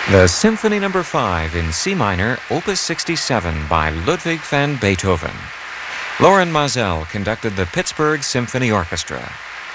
The Symphony No. 5 in C minor, Opus 67 by Ludwig van Beethoven. Loren Maazel conducted the Pittsburgh Symphony Orchestra.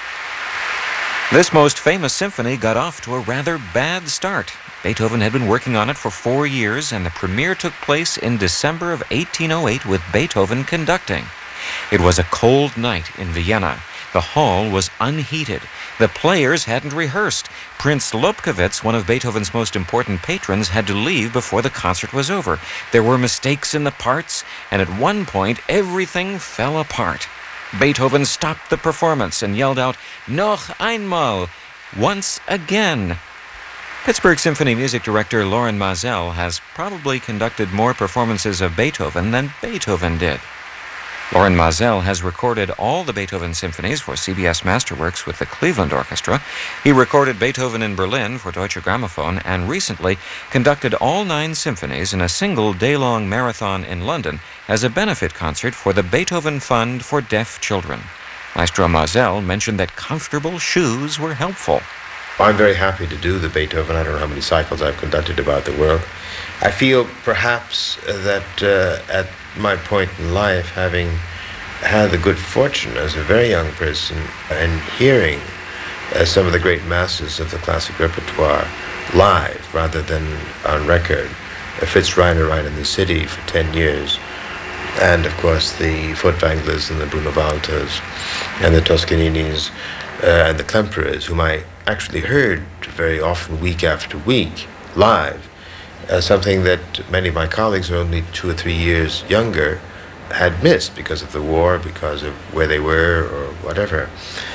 This most famous symphony got off to a rather bad start. Beethoven had been working on it for 4 years, and the premiere took place in December of 1808 with Beethoven conducting. It was a cold night in Vienna. The hall was unheated. The players hadn't rehearsed. Prince Lobkowitz, one of Beethoven's most important patrons, had to leave before the concert was over. There were mistakes in the parts, and at one point, everything fell apart. Beethoven stopped the performance and yelled out, "Noch einmal," once again. Pittsburgh Symphony music director Loren Maazel has probably conducted more performances of Beethoven than Beethoven did. Loren Maazel has recorded all the Beethoven symphonies for CBS Masterworks with the Cleveland Orchestra. He recorded Beethoven in Berlin for Deutsche Grammophon and recently conducted all 9 symphonies in a single day-long marathon in London as a benefit concert for the Beethoven Fund for Deaf Children. Maestro Maazel mentioned that comfortable shoes were helpful. I'm very happy to do the Beethoven. I don't know how many cycles I've conducted about the world. I feel perhaps that at my point in life, having had the good fortune as a very young person and hearing some of the great masters of the classic repertoire live rather than on record, Fritz Reiner right in the city for 10 years, and of course the Furtwänglers and the Brunevaldos and the Toscaninis and the Klemperers, whom I actually heard very often week after week live, something that many of my colleagues who are only 2 or 3 years younger had missed because of the war, because of where they were or whatever.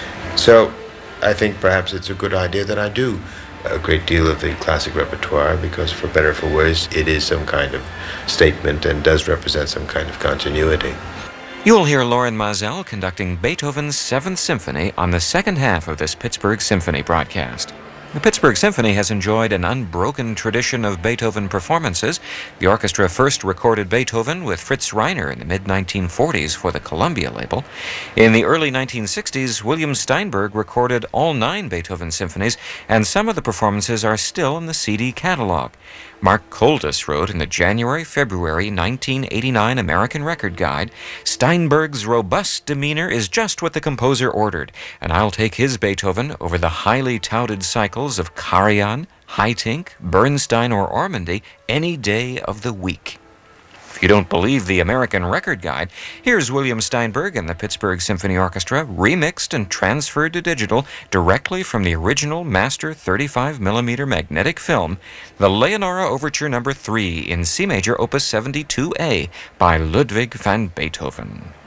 So I think perhaps it's a good idea that I do a great deal of the classic repertoire, because for better or for worse it is some kind of statement and does represent some kind of continuity. You will hear Loren Maazel conducting Beethoven's 7th Symphony on the second half of this Pittsburgh Symphony broadcast. The Pittsburgh Symphony has enjoyed an unbroken tradition of Beethoven performances. The orchestra first recorded Beethoven with Fritz Reiner in the mid-1940s for the Columbia label. In the early 1960s, William Steinberg recorded all 9 Beethoven symphonies, and some of the performances are still in the CD catalog. Mark Koldis wrote in the January-February 1989 American Record Guide, "Steinberg's robust demeanor is just what the composer ordered, and I'll take his Beethoven over the highly touted cycles of Karajan, Haitink, Bernstein, or Ormandy any day of the week." If you don't believe the American Record Guide, here's William Steinberg and the Pittsburgh Symphony Orchestra remixed and transferred to digital directly from the original master 35mm magnetic film, the Leonora Overture No. 3 in C major Opus 72A by Ludwig van Beethoven.